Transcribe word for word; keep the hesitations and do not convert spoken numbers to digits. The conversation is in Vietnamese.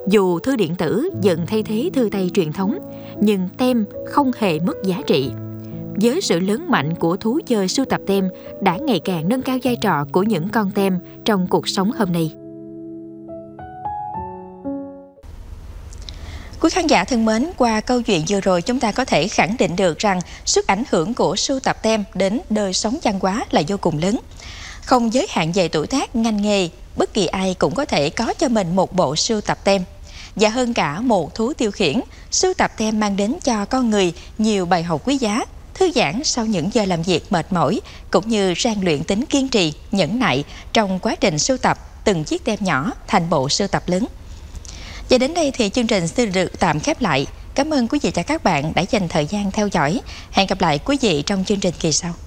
Dù thư điện tử dần thay thế thư tay truyền thống, nhưng tem không hề mất giá trị. Với sự lớn mạnh của thú chơi sưu tập tem đã ngày càng nâng cao vai trò của những con tem trong cuộc sống hôm nay. Quý khán giả thân mến, qua câu chuyện vừa rồi chúng ta có thể khẳng định được rằng sức ảnh hưởng của sưu tập tem đến đời sống văn hóa là vô cùng lớn. Không giới hạn về tuổi tác, ngành nghề, bất kỳ ai cũng có thể có cho mình một bộ sưu tập tem. Và hơn cả một thú tiêu khiển, sưu tập tem mang đến cho con người nhiều bài học quý giá, thư giãn sau những giờ làm việc mệt mỏi, cũng như rèn luyện tính kiên trì, nhẫn nại trong quá trình sưu tập từng chiếc tem nhỏ thành bộ sưu tập lớn. Và đến đây thì chương trình sẽ được tạm khép lại. Cảm ơn quý vị và các bạn đã dành thời gian theo dõi. Hẹn gặp lại quý vị trong chương trình kỳ sau.